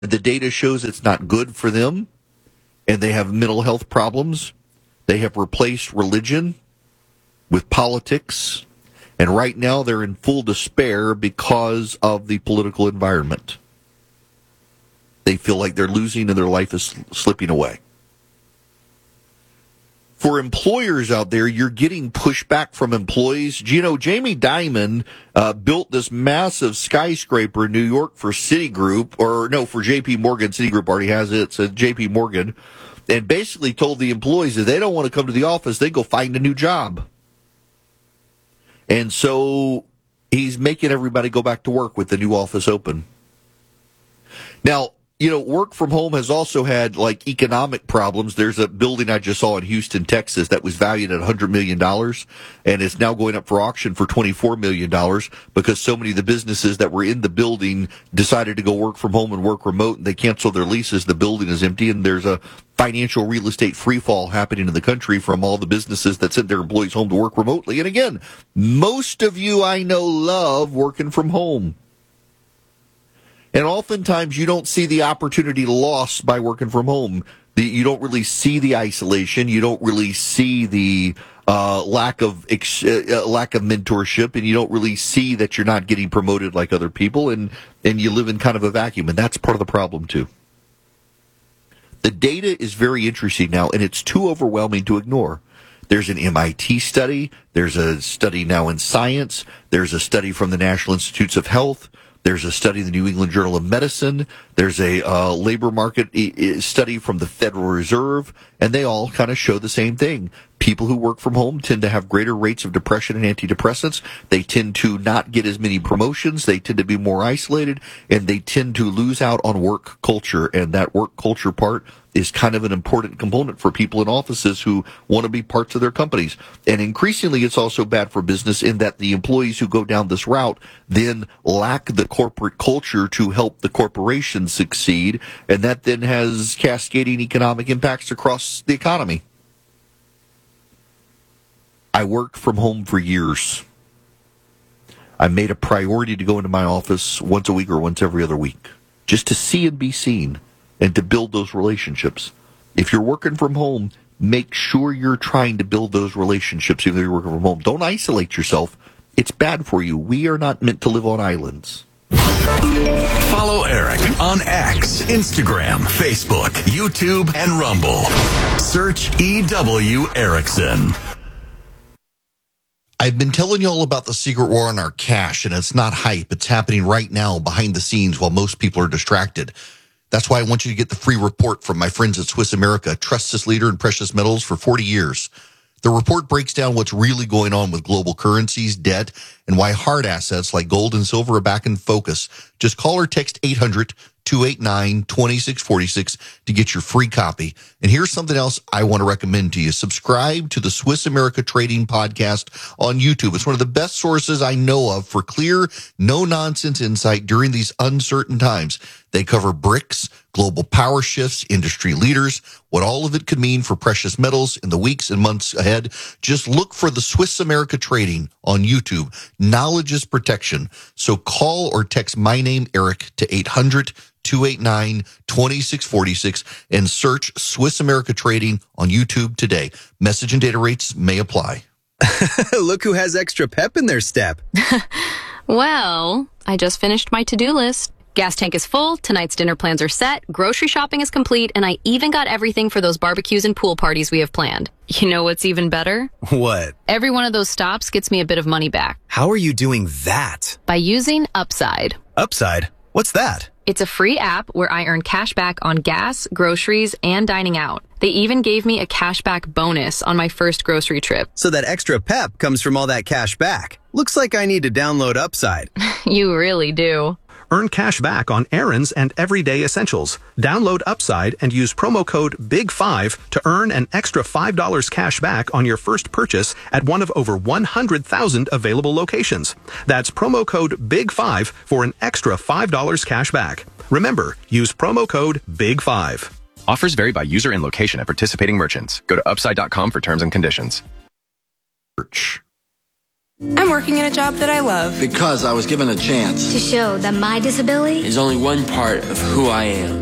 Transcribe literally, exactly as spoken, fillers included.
The data shows it's not good for them, and they have mental health problems. They have replaced religion with politics, and right now they're in full despair because of the political environment. They feel like they're losing and their life is slipping away. For employers out there, you're getting pushback from employees. You know, Jamie Dimon uh, built this massive skyscraper in New York for Citigroup, or no, for J P Morgan. Citigroup already has it. It's a J P Morgan. And basically told the employees that they don't want to come to the office, they go find a new job. And so he's making everybody go back to work with the new office open. Now, you know, work from home has also had, like, economic problems. There's a building I just saw in Houston, Texas, that was valued at one hundred million dollars, and it's now going up for auction for twenty-four million dollars because so many of the businesses that were in the building decided to go work from home and work remote, and they canceled their leases. The building is empty, and there's a financial real estate freefall happening in the country from all the businesses that sent their employees home to work remotely. And again, most of you I know love working from home. And oftentimes you don't see the opportunity lost by working from home. The, you don't really see the isolation. You don't really see the uh, lack of ex- uh, lack of mentorship, and you don't really see that you're not getting promoted like other people, and, and you live in kind of a vacuum, and that's part of the problem too. The data is very interesting now, and it's too overwhelming to ignore. There's an M I T study. There's a study now in Science. There's a study from the National Institutes of Health. There's a study in the New England Journal of Medicine. There's a uh, labor market I- study from the Federal Reserve, and they all kind of show the same thing. People who work from home tend to have greater rates of depression and antidepressants. They tend to not get as many promotions. They tend to be more isolated, and they tend to lose out on work culture. And that work culture part is kind of an important component for people in offices who want to be parts of their companies. And increasingly, it's also bad for business in that the employees who go down this route then lack the corporate culture to help the corporation succeed, and that then has cascading economic impacts across the economy. I worked from home for years. I made a priority to go into my office once a week or once every other week, just to see and be seen and to build those relationships. If you're working from home, make sure you're trying to build those relationships even though you're working from home. Don't isolate yourself. It's bad for you. We are not meant to live on islands. Follow Eric on X, Instagram, Facebook, YouTube, and Rumble. Search E W Erickson. I've been telling you all about the secret war on our cash, and it's not hype. It's happening right now behind the scenes while most people are distracted. That's why I want you to get the free report from my friends at Swiss America, trusted leader in precious metals for forty years. The report breaks down what's really going on with global currencies, debt, and why hard assets like gold and silver are back in focus. Just call or text eight hundred, two eight nine, two six four six to get your free copy. And here's something else I want to recommend to you. Subscribe to the Swiss America Trading Podcast on YouTube. It's one of the best sources I know of for clear, no-nonsense insight during these uncertain times. They cover BRICS, global power shifts, industry leaders, what all of it could mean for precious metals in the weeks and months ahead. Just look for the Swiss America Trading on YouTube. Knowledge is protection. So call or text my name, Eric, to eight hundred, two eight nine, two six four six and search Swiss America Trading on YouTube today. Message and data rates may apply. Look who has extra pep in their step. Well, I just finished my to-do list. Gas tank is full, tonight's dinner plans are set, grocery shopping is complete, and I even got everything for those barbecues and pool parties we have planned. You know what's even better? What? Every one of those stops gets me a bit of money back. How are you doing that? By using Upside. Upside? What's that? It's a free app where I earn cash back on gas, groceries, and dining out. They even gave me a cashback bonus on my first grocery trip. So that extra pep comes from all that cash back. Looks like I need to download Upside. You really do. Earn cash back on errands and everyday essentials. Download Upside and use promo code big five to earn an extra five dollars cash back on your first purchase at one of over one hundred thousand available locations. That's promo code big five for an extra five dollars cash back. Remember, use promo code big five. Offers vary by user and location at participating merchants. Go to upside dot com for terms and conditions. I'm working in a job that I love. Because I was given a chance to show that my disability is only one part of who I am.